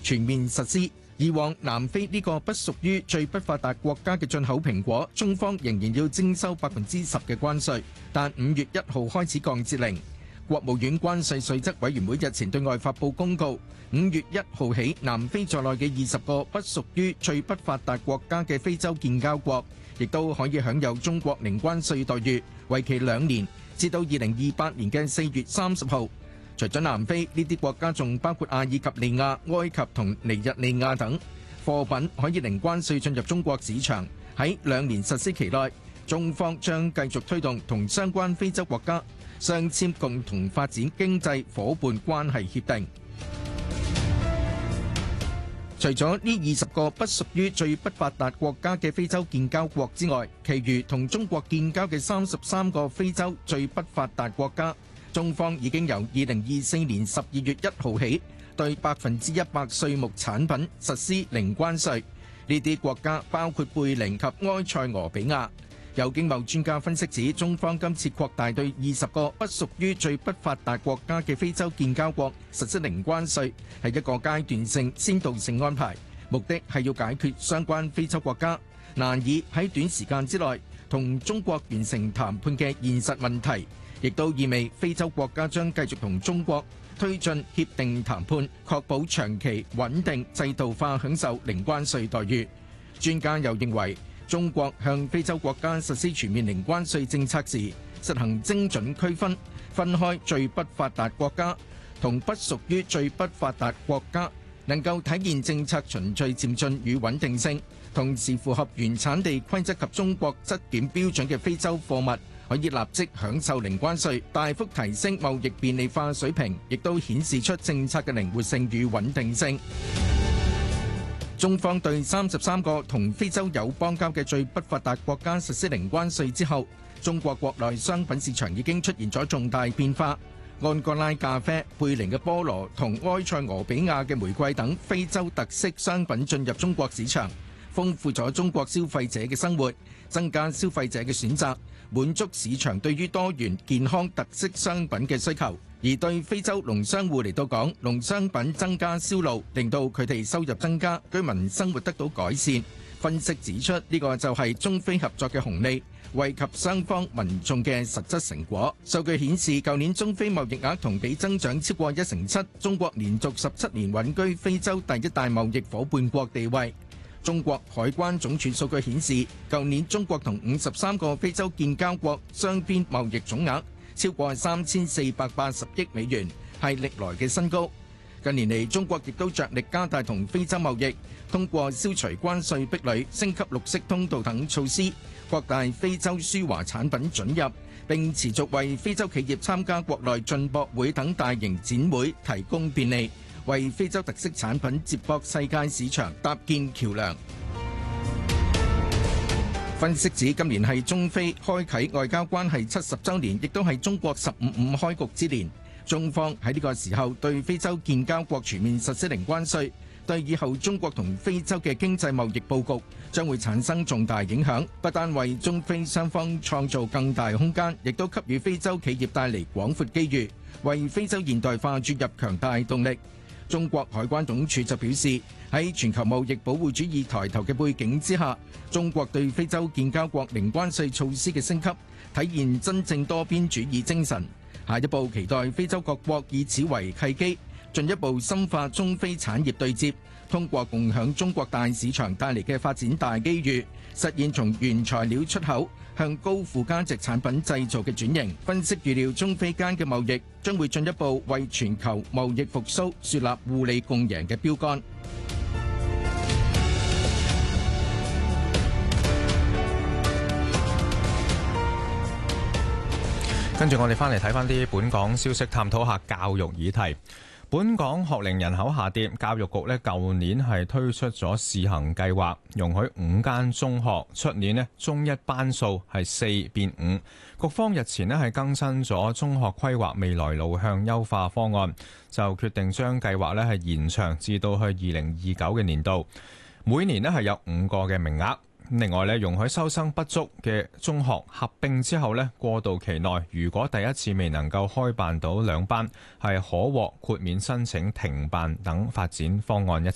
全面實施。以往南非呢個不屬於最不發達國家嘅進口蘋果，中方仍然要徵收10%嘅關稅，但5月1號開始降至零。國務院關稅稅則委員會日前對外發布公告，5月1號起，南非在內嘅20個不屬於最不發達國家嘅非洲建交國，亦都可以享有中國零關稅待遇，為期2年，至到2028年嘅4月30號。除咗南非，呢啲國家仲包括阿爾及利亞、埃及同尼日利亞等。貨品可以零關稅進入中國市場。喺2年實施期內，中方將繼續推動同相關非洲國家相簽共同發展經濟夥伴關係協定。除咗呢20個不屬於最不發達國家嘅非洲建交國之外，其餘同中國建交嘅33個非洲最不發達國家，中方已經由2024年12月1號起，對100%稅目產品實施零關稅。呢啲國家包括貝寧及埃塞俄比亞。有經貿專家分析指，中方今次擴大對20個不屬於最不發達國家嘅非洲建交國實施零關稅，係一個階段性先導性安排，目的係要解決相關非洲國家難以喺短時間之內同中國完成談判嘅現實問題，亦都意味非洲國家將繼續同中國推進協定談判，確保長期穩定制度化享受零關稅待遇。專家又認為，中國向非洲國家實施全面零關稅政策時，實行精準區分，分開最不發達國家同不屬於最不發達國家，能夠體現政策循序漸進與穩定性，同時符合原產地規則及中國質檢標準嘅非洲貨物可以立即享受零關稅，大幅提升貿易便利化水平，亦都顯示出政策嘅靈活性與穩定性。中方對33個同非洲有邦交嘅最不發達國家實施零關稅之後，中國國內商品市場已經出現咗重大變化。安哥拉咖啡、貝寧嘅菠蘿同埃塞俄比亞嘅玫瑰等非洲特色商品進入中國市場，豐富咗中國消費者嘅生活，增加消費者嘅選擇，滿足市場對於多元健康特色商品嘅需求。而對非洲農商戶嚟到講，農商品增加銷路，令到佢哋收入增加，居民生活得到改善。分析指出，呢個就係中非合作嘅紅利，惠及雙方民眾嘅實質成果。數據顯示，舊年中非貿易額同比增長超過1成7，中國連續17年穩居非洲第一大貿易夥伴國地位。中國海關總署數據顯示，舊年中國同53個非洲建交國雙邊貿易總額超過3480億美元，係歷來嘅新高。近年嚟，中國亦都着力加大同非洲貿易，通過消除關稅壁壘、升級綠色通道等措施，擴大非洲輸華產品准入，並持續為非洲企業參加國內進博會等大型展會提供便利，為非洲特色產品接駁世界市場搭建橋樑。分析指，今年係中非開啓外交關係70週年，亦都係中國10.55開局之年。中方喺呢個時候對非洲建交國全面實施零關稅，對以後中國同非洲嘅經濟貿易佈局將會產生重大影響，不但為中非雙方創造更大空間，亦都給予非洲企業帶嚟廣闊機遇，為非洲現代化注入強大動力。中國海關總署就表示，喺全球貿易保護主義抬頭嘅背景之下，中國對非洲建交國零關稅措施嘅升級，體現真正多邊主義精神。下一步期待非洲各國以此為契機，進一步深化中非產業對接，通過共享中國大市場帶嚟嘅發展大機遇，實現從原材料出口向高附加值產品製造嘅轉型。分析預料，中非間嘅貿易將會進一步為全球貿易復甦樹立互利共贏嘅標杆。 跟住我哋翻嚟睇翻啲本港消息，探討下教育議題。本港學齡人口下跌，教育局呢舊年係推出咗試行計劃，容許5間中學出年呢中一班數係4變5。局方日前呢係更新咗中學規劃未來路向優化方案，就決定將計劃呢係延長至到去2029嘅年度，每年呢係有5個嘅名額。另外咧，容許收生不足嘅中學合併之後咧，過渡期內如果第一次未能夠開辦到2班，係可獲豁免申請停辦等發展方案一齊。